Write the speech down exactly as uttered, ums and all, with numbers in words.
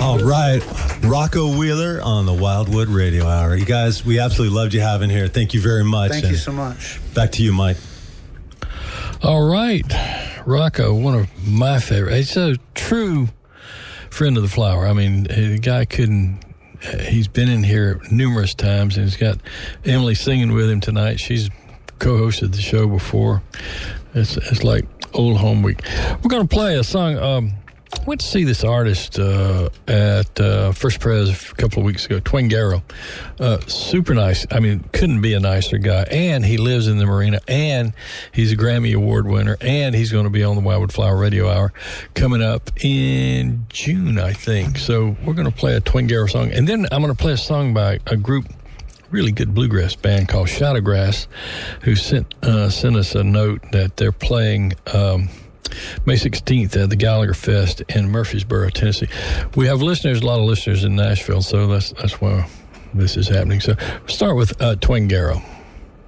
All right. Rocco Wheeler on the Wildwood Radio Hour. You guys, we absolutely loved you having here. Thank you very much. Thank and you so much. Back to you, Mike. All right. Rocco, one of my favorite. He's a true friend of the flower. I mean, the guy couldn't, he's been in here numerous times, and he's got Emily singing with him tonight. She's co-hosted the show before. It's, it's like old home week. We're going to play a song. Um, I went to see this artist uh, at uh, First Pres a couple of weeks ago, Twangaro. Uh, super nice. I mean, couldn't be a nicer guy. And he lives in the marina, and he's a Grammy Award winner, and he's going to be on the Wildwood Flower Radio Hour coming up in June, I think. So we're going to play a Twangaro song. And then I'm going to play a song by a group, really good bluegrass band called Shadowgrass, who sent uh, sent us a note that they're playing um, May sixteenth at the Gallagher Fest in Murfreesboro, Tennessee. We have listeners, a lot of listeners in Nashville, so that's that's why this is happening. So we'll start with uh, Twangaro.